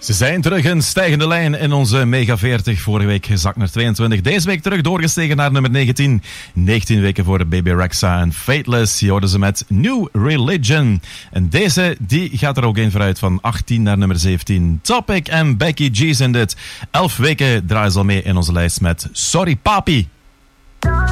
Ze zijn terug in stijgende lijn in onze Mega 40. Vorige week gezakt naar 22. Deze week terug doorgestegen naar nummer 19. 19 weken voor Baby Rexha en Fateless. Je hoorde ze met New Religion. En deze die gaat er ook in vooruit van 18 naar nummer 17. Topic en Becky G's in dit. 11 weken draaien ze al mee in onze lijst met Sorry Papi.